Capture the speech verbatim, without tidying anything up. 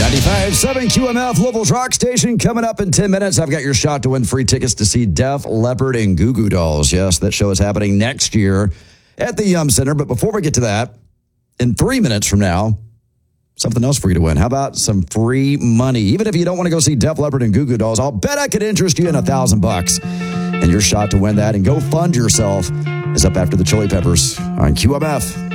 ninety-five point seven Q M F, Louisville's rock station. Coming up in ten minutes, I've got your shot to win free tickets to see Def Leppard and Goo Goo Dolls. Yes, that show is happening next year at the Yum Center. But before we get to that, in three minutes from now, something else for you to win. How about some free money? Even if you don't want to go see Def Leppard and Goo Goo Dolls, I'll bet I could interest you in a thousand bucks. And your shot to win that and go fund yourself is up after the Chili Peppers on Q M F.